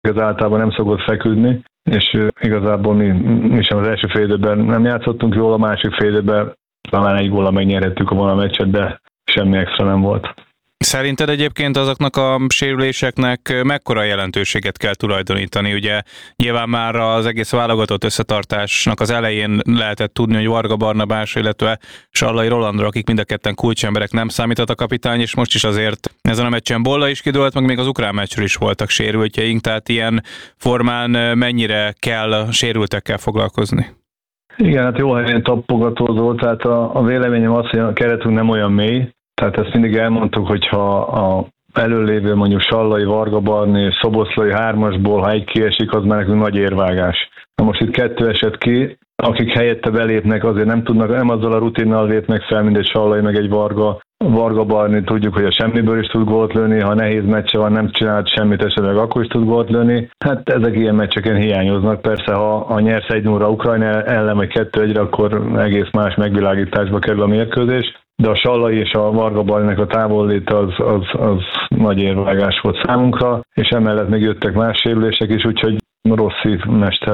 ez általában nem szokott feküdni, és igazából mi sem az első fél időben nem játszottunk jól, a másik fél időben talán egy góllal megnyerhettük volna a meccset, de semmi extra nem volt. Szerinted egyébként azoknak a sérüléseknek mekkora jelentőséget kell tulajdonítani? Ugye nyilván már az egész válogatott összetartásnak az elején lehetett tudni, hogy Varga Barnabás, illetve Sallai Rolandra, akik mind a ketten kulcsemberek, nem számíthat a kapitány, és most is azért ezen a meccsen Bolla is kidőlt, meg még az ukrán meccsről is voltak sérültjeink, tehát ilyen formán mennyire kell sérültekkel foglalkozni? Igen, hát jó helyen tapogatózol, tehát a véleményem az, hogy a keretünk nem olyan mély. Tehát ezt mindig elmondtuk, hogyha a előlévő mondjuk Sallai, Varga Barni és Szoboszlai hármasból, ha egy kiesik, az már nekünk nagy érvágás. Na most itt 2 esett ki, akik helyette belépnek, azért nem tudnak, nem azzal a rutinnal lépnek fel, mint egy Sallai, meg egy Varga Barni, tudjuk, hogy a semmiből is tud gólt lőni, ha nehéz meccse van, nem csinált semmit esetleg, akkor is tud gólt lőni. Hát ezek ilyen meccseken hiányoznak. Persze, ha nyersz 1-0 Ukrajna ellen, vagy 2-1-re, akkor egész más megvilágításba kerül a mérkőzés. De a Sallai és a Varga Barninek a távolléte az nagy érvágás volt számunkra, és emellett még jöttek más sérülések is, úgyhogy Rossi mester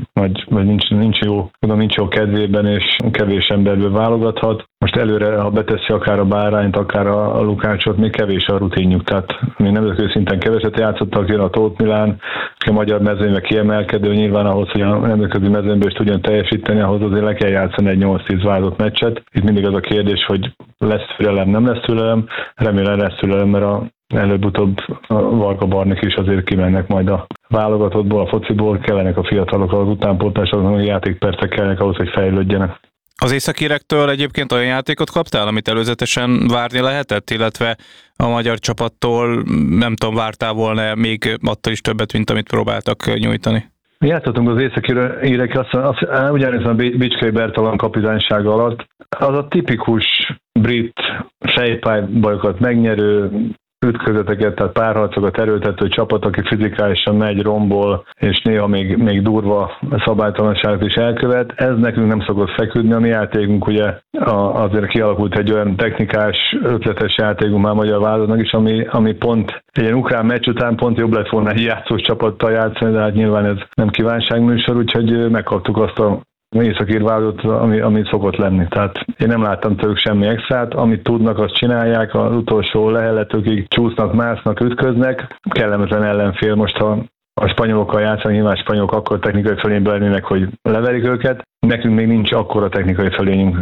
nincs jó kedvében, és kevés emberből válogathat. Most előre, ha beteszi akár a Bárányt, akár a Lukácsot, még kevés a rutinjuk, tehát még nemzetközi szinten keveset játszottak, jön a Tóth Milán, a magyar mezőnyben kiemelkedő, nyilván ahhoz, hogy a nemzetközi mezőnyben is tudjon teljesíteni, ahhoz azért le kell játszani egy 8-10 válogatott meccset. Itt mindig az a kérdés, hogy lesz türelem, nem lesz türelem, remélem lesz türelem, mert előbb-utóbb a Varga Barnik is azért kimennek majd a válogatottból, a fociból, kellenek a fiatalok, az utánpótlásoknak, hogy játékpercek kellenek ahhoz, hogy fejlődjenek. Az északirektől egyébként olyan játékot kaptál, amit előzetesen várni lehetett, illetve a magyar csapattól nem tudom, vártál volna még attól is többet, mint amit próbáltak nyújtani? Mi játszottunk az északírek, ugyanis a Bicskei Bertalan kapitánysága alatt. Az a tipikus brit fejpálybajokat megnyerő, ütközeteket, tehát párharcokat erőltető csapat, aki fizikálisan megy, rombol, és néha még durva szabálytalanságot is elkövet. Ez nekünk nem szokott feküdni. A mi játékunk ugye azért kialakult egy olyan technikás, ötletes játékunk már magyar vállalatnak is, ami pont egy ilyen ukrán meccs után pont jobb lett volna egy játszós csapattal játszani, de hát nyilván ez nem kívánságműsor, úgyhogy megkaptuk azt a északír válogatott, ami szokott lenni. Tehát én nem láttam tőlük semmi extrát, amit tudnak, azt csinálják, az utolsó leheletőkig csúsznak, másznak, ütköznek. Kellemetlen ellenfél, most ha a spanyolokkal játszanak, nyilván a spanyolok akkor technikai fölényben lennének, hogy leverik őket. Nekünk még nincs akkora technikai fölényünk,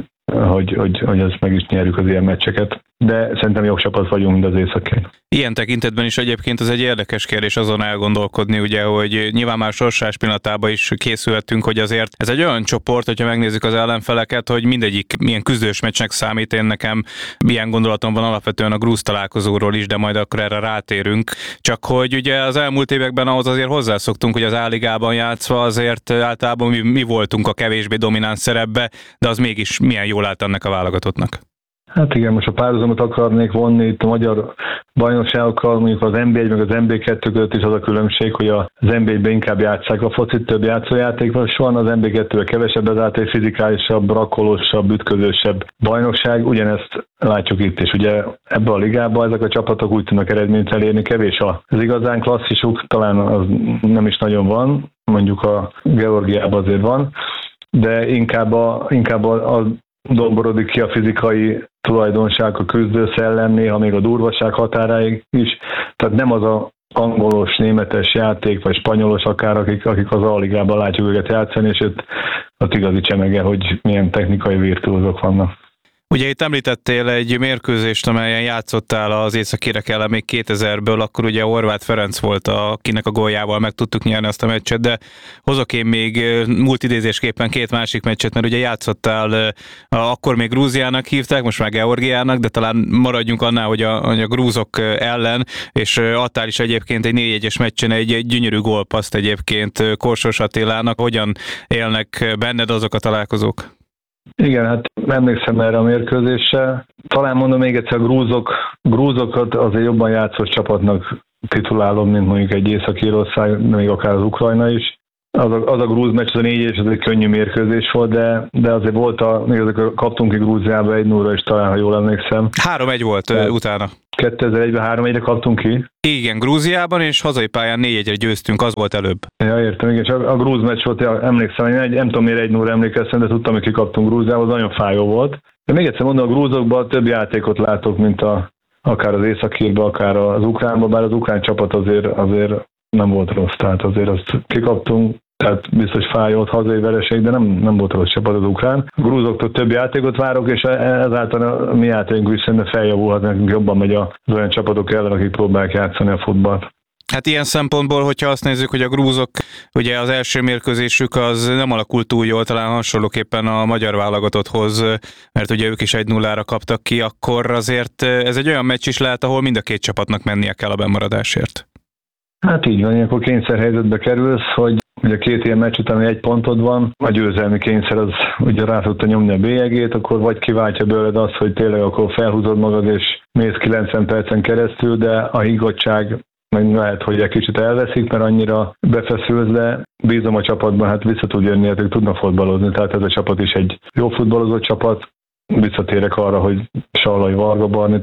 hogy azt meg is nyerjük az ilyen meccseket. De szerintem jobb csapat vagyunk, mint az északír. Ilyen tekintetben is egyébként ez egy érdekes kérdés azon elgondolkodni, ugye, hogy nyilván már sorsás pillanatában is készülhetünk, hogy azért ez egy olyan csoport, hogyha megnézzük az ellenfeleket, hogy mindegyik milyen küzdős meccsnek számít. Én nekem milyen gondolatom van alapvetően a grúz találkozóról is, de majd akkor erre rátérünk. Csak hogy ugye az elmúlt években ahhoz azért hozzászoktunk, hogy az A-ligában játszva azért általában mi voltunk a kevésbé domináns szerepbe, de az mégis milyen jól állt ennek a válogatottnak. Hát igen, most a párhuzamot akarnék vonni itt a magyar bajnokságokkal, mondjuk az NB1 meg az NB2 között is az a különbség, hogy az NB1-ben inkább játsszák a focit, több játszójáték van, az NB2-ben kevesebb az át, egy fizikálisabb, rakkolósabb, ütközősebb bajnokság, ugyanezt látjuk itt is. Ugye ebben a ligában ezek a csapatok úgy tudnak eredményt elérni, kevés az igazán klasszisuk, talán az nem is nagyon van, mondjuk a Georgiában azért van, de inkább a domborodik ki a fizikai tulajdonság, a küzdőszellem, néha még a durvaság határáig is. Tehát nem az a angolos, németes játék, vagy spanyolos akár, akik az A-ligában látjuk őket játszani, és ott igazi csemege, hogy milyen technikai virtuózok vannak. Ugye itt említettél egy mérkőzést, amelyen játszottál az északírek ellen még 2000-ből, akkor ugye Horváth Ferenc volt, akinek a góljával meg tudtuk nyerni azt a meccset, de hozok én még multidézésképpen 2 másik meccset, mert ugye játszottál, akkor még Grúziának hívták, most már Georgiának, de talán maradjunk annál, hogy a grúzok ellen, és adtál is egyébként egy 4-1-es meccsen egy gyönyörű gólpasszt egyébként Korsos Attilának. Hogyan élnek benned azok a találkozók? Igen, hát emlékszem erre a mérkőzésre. Talán mondom még egyszer, a grúzokat azért jobban játszós csapatnak titulálom, mint mondjuk egy Észak-Írország, még akár az Ukrajna is. az a grúz meccs, az a 4-1, az egy könnyű mérkőzés volt, de azért volt még kaptunk ki Grúziába 1-0-ra is talán, ha jól emlékszem. 3-1 volt utána. 2001-ben 3-1-re kaptunk ki. Igen, Grúziában, és hazai pályán 4-1-re győztünk, az volt előbb. Ja, értem, igen, csak a grúz meccs volt, emlékszem, nem tudom miért 1-0-ra emlékeztem, de tudtam, hogy kikaptunk Grúziába, az nagyon fájó volt. De még egyszer mondom, a grúzokban több játékot látok, mint akár az északírban, akár az ukránban, bár az ukrán csapat azért nem volt rossz, tehát azért azt kikaptunk, tehát biztos fájott hazai vereség, de nem volt rossz csapat az ukrán. A grúzoktól több játékot várok, és ezáltal a mi játékunk is szerintem feljavulhat, nekünk jobban megy az olyan csapatok ellen, akik próbálják játszani a futballt. Hát ilyen szempontból, hogyha azt nézzük, hogy a grúzok, ugye az első mérkőzésük az nem alakult túl jól, talán hasonlóképpen a magyar válogatotthoz, mert ugye ők is 1-0-ra kaptak ki, akkor azért ez egy olyan meccs is lehet, ahol mind a két csapatnak mennie kell a bennmaradásért. Hát így van, ilyenkor kényszerhelyzetbe kerülsz, hogy ugye két ilyen meccs után 1 pontod van, a győzelmi kényszer az ugye rá tudta nyomni a bélyegét, akkor vagy kiváltja belőled azt, hogy tényleg akkor felhúzod magad és mész 90 percen keresztül, de a higgadtság meg lehet, hogy egy kicsit elveszik, mert annyira befeszülsz, de bízom a csapatban, hát vissza tud jönni, hát ők tudnak futballozni, tehát ez a csapat is egy jó futballozott csapat. Visszatérek arra, hogy Sallai, Varga Barni,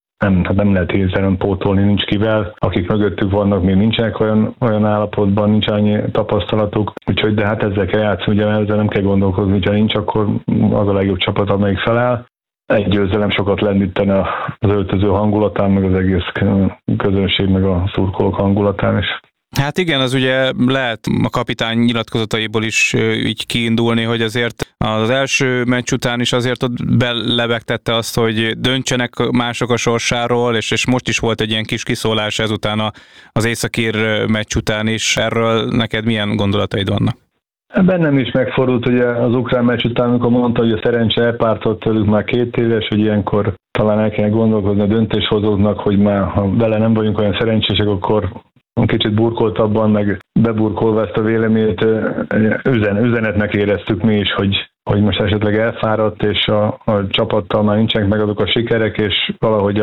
nem lehet érzelem pótolni, nincs kivel. Akik mögöttük vannak, még nincsenek olyan állapotban, nincs annyi tapasztalatuk, úgyhogy de hát ezzel kell játszani, ugye ezzel nem kell gondolkozni, hogyha nincs, akkor az a legjobb csapat, amelyik feláll. Egy győzelem sokat lendítene az öltöző hangulatán, meg az egész közönség, meg a szurkolók hangulatán is. Hát igen, az ugye lehet a kapitány nyilatkozataiból is így kiindulni, hogy azért az első meccs után is azért ott belebegtette azt, hogy döntsenek mások a sorsáról, és most is volt egy ilyen kis kiszólás ezután az északír meccs után is. Erről neked milyen gondolataid vannak? Bennem is megfordult, hogy az ukrán meccs után, amikor mondta, hogy a szerencse elpártolt tőlük már 2 éves, hogy ilyenkor talán el kell gondolkozni a döntéshozóknak, hogy már ha vele nem vagyunk olyan szerencsések, akkor kicsit burkoltabban, meg beburkolva ezt a véleményt üzenetnek éreztük mi is, hogy most esetleg elfáradt, és a csapattal már nincsenek meg azok a sikerek, és valahogy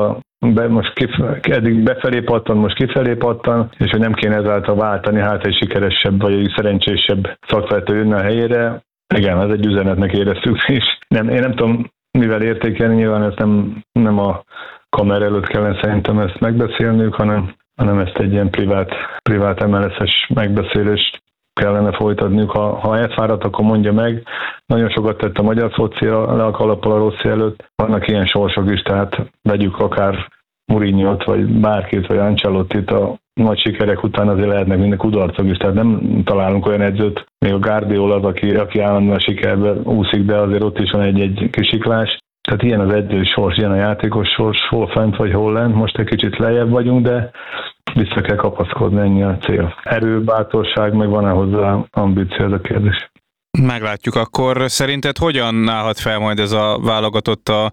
eddig befelé pattan, most kifelé pattan, és hogy nem kéne ezáltal váltani, hát egy sikeresebb vagy egy szerencsésebb szakvezető jönne a helyére. Igen, ez egy üzenetnek éreztük is. Én nem tudom, mivel értékelni, nyilván ezt nem a kamera előtt kellene szerintem ezt megbeszélnünk, hanem ezt egy ilyen privát MLS-es megbeszélést kellene folytatniuk. Ha elfáradt, akkor mondja meg. Nagyon sokat tett a magyar foci le a kalappal a Rossi előtt. Vannak ilyen sorsok is, tehát vegyük akár Mourinhot, vagy bárkit, vagy Ancelottit, a nagy sikerek után azért lehetnek minden kudarcok is, tehát nem találunk olyan edzőt, még a Guardiola az, aki állandóan sikerbe úszik, de azért ott is van egy kisiklás. Tehát ilyen az edző sors, ilyen a játékos sors, hol fent vagy hol lent, most egy kicsit lejjebb vagyunk, de vissza kell kapaszkodni, ennyi a cél. Erő, bátorság, meg van-e hozzá ambíció, ez a kérdés. Meglátjuk, akkor szerinted hogyan állhat fel majd ez a válogatott a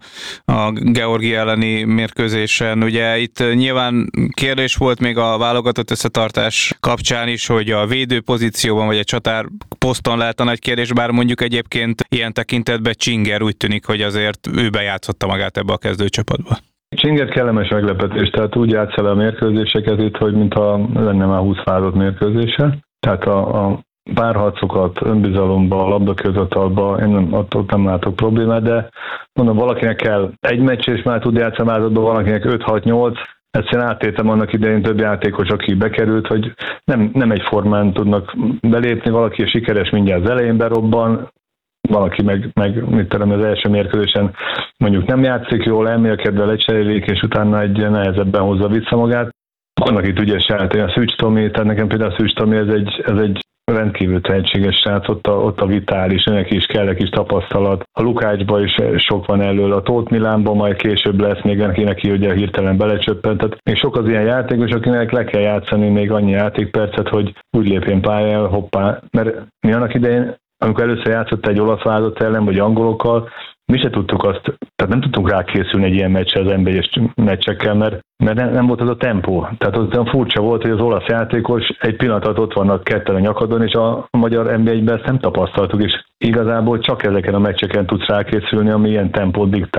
Georgia elleni mérkőzésen? Ugye itt nyilván kérdés volt még a válogatott összetartás kapcsán is, hogy a védő pozícióban vagy a csatár poszton lehet a nagy kérdés, bár mondjuk egyébként ilyen tekintetben Csinger úgy tűnik, hogy azért ő bejátszotta magát ebbe a kezdőcsapatba. Csinger kellemes meglepetés, tehát úgy játsz el a mérkőzéseket itt, hogy mintha lenne már 20 válogatott mérkőzése. Tehát a párharcokat, önbizalomba, labdaközatalba, én ott nem látok problémát, de mondom, valakinek kell egy meccs, és már tud játszani változatban, valakinek 5-6-8, ezt én átéltem annak idején több játékos, aki bekerült, hogy nem egyformán tudnak belépni, valaki a sikeres mindjárt az elején berobban, valaki meg mit tudom, az első mérkőzésen mondjuk nem játszik jól, elmélkedve lecserélik, és utána egy nehezebben hozza vissza magát. Vannak itt ügyes játék, a Szűcs Tomi, tehát nekem például a Szűcs Tomi, ez egy rendkívül tehetséges srác, ott a vitál is, neki is kell egy kis tapasztalat. A Lukácsban is sok van elől, a Tóth Milánban majd később lesz, még neki ugye hirtelen belecsöppent. Tehát még sok az ilyen játékos, akinek le kell játszani még annyi játékpercet, hogy úgy lépjen pályára, hoppá. Mert mi annak idején, amikor először játszott egy olasz válogatott ellen, vagy angolokkal, mi se tudtuk azt, tehát nem tudtunk rákészülni egy ilyen meccsre az NBA-s meccsekkel, mert nem volt az a tempó. Tehát az olyan furcsa volt, hogy az olasz játékos egy pillanatot ott vannak ketten a nyakadon, és a magyar NBA-ben ezt nem tapasztaltuk, és igazából csak ezeken a meccseken tudsz rákészülni, ami ilyen tempót diktál.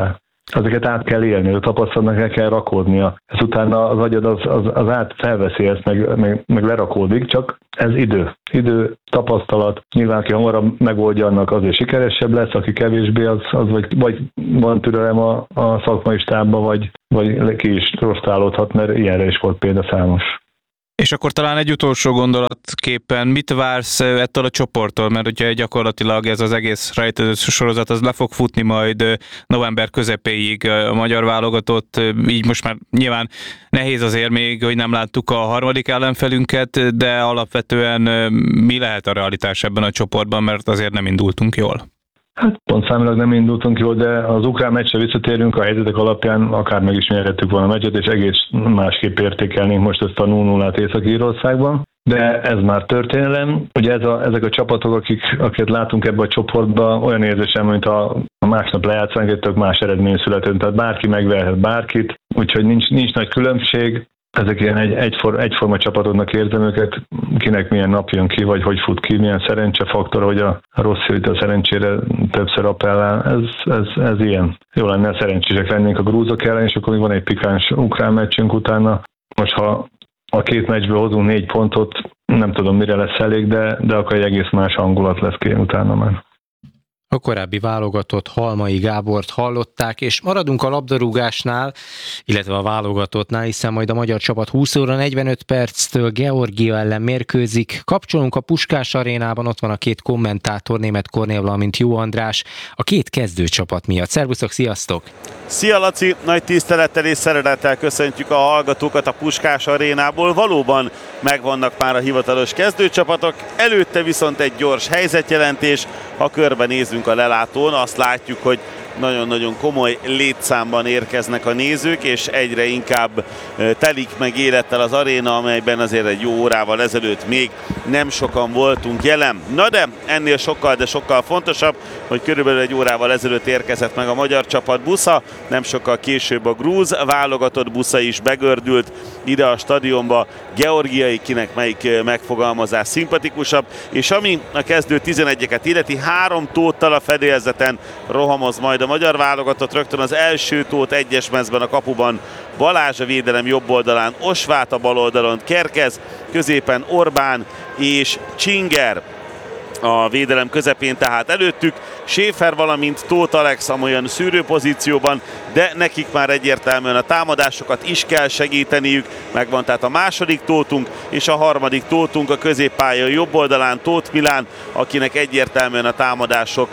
ezeket át kell élni, a tapasztalatnak el kell rakódnia. Ez utána az agyad az át felveszi ezt, meg lerakódik, csak ez idő, tapasztalat. Nyilván, aki hamarabb megoldja, annak azért sikeresebb lesz, aki kevésbé, az vagy van türelem a szakmai stábban, vagy ki is rostálódhat, mert ilyenre is volt példa számos. És akkor talán egy utolsó gondolatképpen, mit vársz ettől a csoporttól? Mert ugye gyakorlatilag ez az egész rejtőző sorozat, az le fog futni majd november közepéig a magyar válogatott, így most már nyilván nehéz azért még, hogy nem láttuk a harmadik ellenfelünket, de alapvetően mi lehet a realitás ebben a csoportban, mert azért nem indultunk jól? Hát pontszámilag nem indultunk jól, de az ukrán meccsre visszatérünk, a helyzetek alapján akár meg is nyerhettük volna a meccset, és egész másképp értékelnénk most ezt a 0-0-át Észak-Írországban. De ez már történelem. Ugye ezek a csapatok, akiket látunk ebbe a csoportba, olyan érzésem, mint a másnap lejátszánk, egy tök más eredmény született. Tehát bárki megverhet bárkit, úgyhogy nincs nagy különbség. Ezek ilyen egyforma csapatodnak érzem őket, kinek milyen nap jön ki, vagy hogy fut ki, milyen szerencsefaktor, hogy a rossz jövőt a szerencsére többször appellál. Ez ilyen. Jó lenne, szerencsések lennénk a grúzok ellen, és akkor még van egy pikáns ukrán meccsünk utána. Most ha a két meccsből hozunk 4 pontot, nem tudom mire lesz elég, de akkor egy egész más hangulat lesz ki utána már. A korábbi válogatott Halmai Gábort hallották, és maradunk a labdarúgásnál, illetve a válogatottnál, hiszen majd a magyar csapat 20 óra 45 perctől Georgia ellen mérkőzik. Kapcsolunk a Puskás arénában, ott van a két kommentátor, Németh Kornél, valamint Jó András, a két kezdőcsapat miatt. Szervusztok, sziasztok! Szia Laci, nagy tisztelettel és szeretettel köszöntjük a hallgatókat a Puskás arénából. Valóban megvannak már a hivatalos kezdőcsapatok, előtte viszont egy gyors helyzetjelentés. Ha körbenézünk a lelátón, azt látjuk, hogy nagyon-nagyon komoly létszámban érkeznek a nézők, és egyre inkább telik meg élettel az aréna, amelyben azért egy jó órával ezelőtt még nem sokan voltunk jelen. Na de ennél sokkal fontosabb, hogy körülbelül egy órával ezelőtt érkezett meg a magyar csapat busza, nem sokkal később a grúz válogatott busza is begördült ide a stadionba. Georgiai, kinek melyik megfogalmazás szimpatikusabb, és ami a kezdő 11-eket illeti, 3 tóttal a fedélzeten rohamoz majd a magyar válogatott. Rögtön az első tót egyes mezben a kapuban Balázs, a védelem jobb oldalán Osvát, a bal oldalon Kerkez, középen Orbán és Csinger. A védelem közepén tehát előttük Schäfer, valamint Tóth Alex amolyan szűrőpozícióban, de nekik már egyértelműen a támadásokat is kell segíteniük. Megvan tehát a második tótunk, és a harmadik tótunk a középpálya jobb oldalán Tóth Milán, akinek egyértelműen a támadások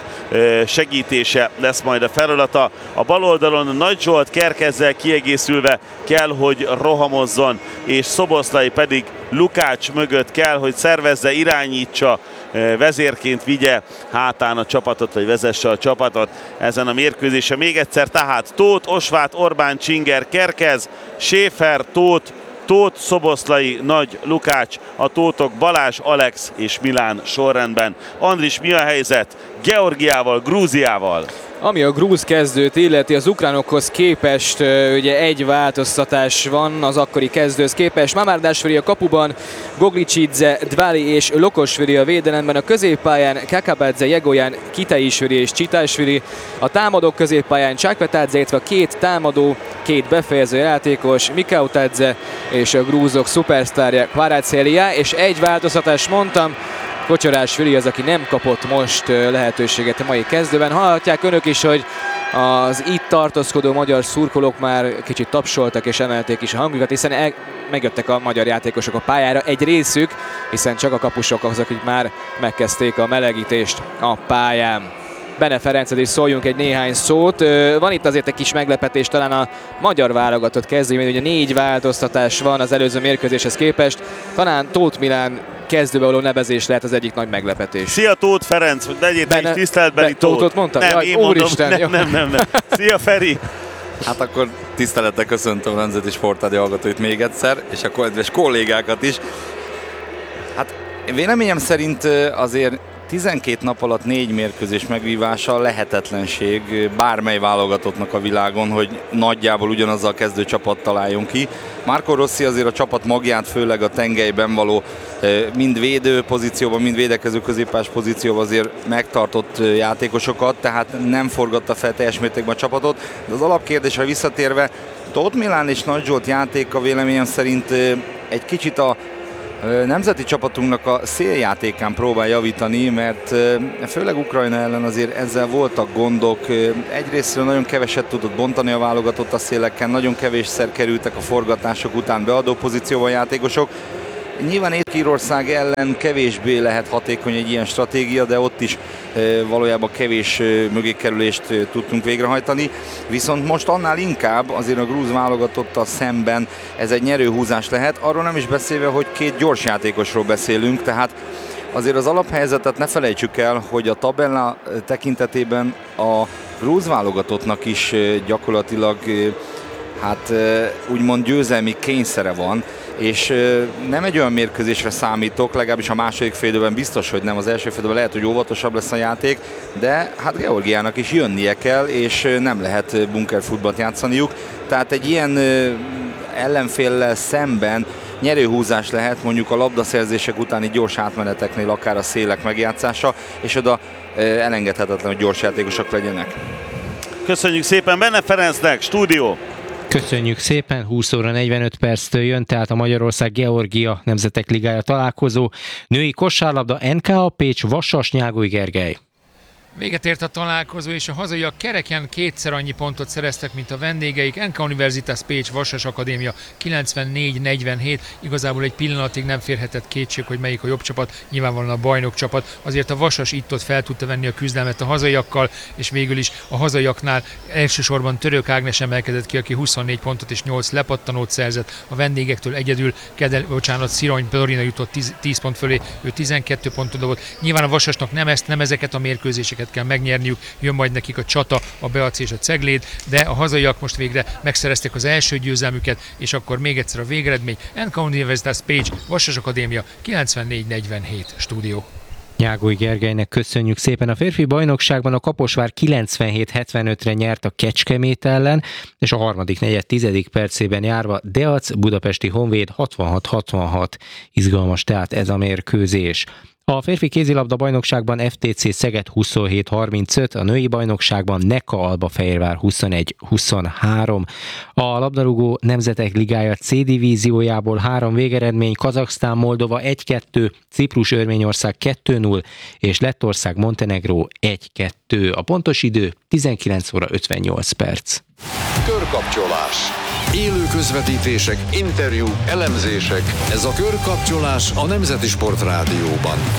segítése lesz majd a feladata. A bal oldalon Nagy Zsolt Kerkezzel kiegészülve kell, hogy rohamozzon, és Szoboszlai pedig Lukács mögött kell, hogy szervezze, irányítsa, vezérként vigye hátán a csapatot, vagy vezesse a csapatot ezen a mérkőzésen. Még egyszer tehát Tóth, Osvát, Orbán, Csinger, Kerkez, Schäfer, Tóth, Szoboszlai, Nagy, Lukács, a Tóthok Balázs, Alex és Milán sorrendben. Andris, mi a helyzet Georgiával, Grúziával? Ami a grúz kezdőt illeti, az ukránokhoz képest ugye egy változtatás van az akkori kezdőhöz képest. Mamardashvili a kapuban, Goglicsidze, Dvali és Lokosvili a védelemben, a középpályán Kakabadze, Jegolyán, Kitaishvili és Csitashvili, a támadók középpályán Csakvetadze, illetve a két támadó, két befejező játékos, Mikautadze és a grúzok szupersztárja Kvaratskhelia, és egy változtatás mondtam, Kocsorásvili az, aki nem kapott most lehetőséget a mai kezdőben. Hallhatják önök is, hogy az itt tartózkodó magyar szurkolók már kicsit tapsoltak és emelték is a hangjukat, hiszen megjöttek a magyar játékosok a pályára, egy részük, hiszen csak a kapusok azok, akik már megkezdték a melegítést a pályán. Bene Ferenced is szóljunk egy néhány szót. Van itt azért egy kis meglepetés talán a magyar válogatott kezdőben, ugye 4 változtatás van az előző mérkőzéshez képest. Talán Tóth Milán kezdőbe való nevezés lehet az egyik nagy meglepetés. Szia Tóth Ferenc, hogy legyél te is tiszteletbeli Tóth. Tóthot mondtam? Nem, jaj, én mondom, úristen, nem. Szia Feri! Hát akkor tisztelettel köszöntöm a Nemzeti Sportrádió hallgatóit még egyszer, és a kedves kollégákat is. Hát véleményem szerint azért 12 nap alatt 4 mérkőzés megvívása lehetetlenség bármely válogatottnak a világon, hogy nagyjából ugyanazzal kezdő csapat találjon ki. Marco Rossi azért a csapat magját, főleg a tengelyben való mind védő pozícióban, mind védekező középpás pozícióban azért megtartott játékosokat, tehát nem forgatta fel teljes mértékben a csapatot. De az alapkérdésre visszatérve, Tóth Milán és Nagy Zsolt játéka véleményem szerint egy kicsit a nemzeti csapatunknak a széljátékán próbál javítani, mert főleg Ukrajna ellen azért ezzel voltak gondok. Egyrésztről nagyon keveset tudott bontani a válogatott a széleken, nagyon kevésszer kerültek a forgatások után beadó pozícióban játékosok. Nyilván Észak-Írország ellen kevésbé lehet hatékony egy ilyen stratégia, de ott is valójában kevés mögékerülést tudtunk végrehajtani. Viszont most annál inkább azért a grúz válogatottal szemben ez egy nyerőhúzás lehet. Arról nem is beszélve, hogy 2 gyors játékosról beszélünk, tehát azért az alaphelyzetet ne felejtsük el, hogy a tabella tekintetében a grúz válogatottnak is gyakorlatilag úgymond győzelmi kényszere van, és nem egy olyan mérkőzésre számítok, legalábbis a második félidőben biztos, hogy nem, az első félidőben lehet, hogy óvatosabb lesz a játék, de hát Georgiának is jönnie kell, és nem lehet bunkerfutballt játszaniuk, tehát egy ilyen ellenféllel szemben nyerőhúzás lehet mondjuk a labdaszerzések utáni gyors átmeneteknél, akár a szélek megjátszása, és oda elengedhetetlen, hogy gyors játékosok legyenek. Köszönjük szépen Benne Ferencnek, stúdió! Köszönjük szépen, 20 óra 45 perctől jön tehát a Magyarország-Georgia Nemzetek Ligája találkozó. Női kosárlabda NKA Pécs, Vasas, Nyágoly Gergely. Véget ért a találkozó, és a hazaiak kereken 2-szer annyi pontot szereztek, mint a vendégeik. NK Universitas Pécs, Vasas Akadémia 94-47. Igazából egy pillanatig nem férhetett kétség, hogy melyik a jobb csapat, nyilvánvalóan a bajnok csapat. Azért a Vasas itt-ott fel tudta venni a küzdelmet a hazaiakkal, és végül is a hazaiaknál elsősorban Török Ágnes emelkedett ki, aki 24 pontot és 8 lepattanót szerzett. A vendégektől egyedül Szirony Dorina jutott 10 pont fölé, ő 12 pontot dobott. Nyilván a Vasasnak nem ezeket a mérkőzéseket kell megnyerniük, jön majd nekik a Csata, a Beac és a Cegléd, de a hazaiak most végre megszerezték az első győzelmüket, és akkor még egyszer a végeredmény. NK Universitas Pécs, Vasas Akadémia 94-47 stúdió. Nyágoly Gergelynek köszönjük szépen. A férfi bajnokságban a Kaposvár 97-75-re nyert a Kecskemét ellen, és a harmadik negyed 10. percében járva Deac Budapesti Honvéd 66-66. Izgalmas tehát ez a mérkőzés. A férfi kézilabda bajnokságban FTC Szeged 27-35, a női bajnokságban Neka Albafehérvár 21-23. A labdarúgó Nemzetek Ligája C divíziójából 3 végeredmény: Kazaksztán Moldova 1-2, Ciprus Örményország 2-0 és Lettország Montenegró 1-2. A pontos idő 19 óra 58 perc. Körkapcsolás. Élő közvetítések, interjúk, elemzések. Ez a Körkapcsolás a Nemzeti Sport Rádióban.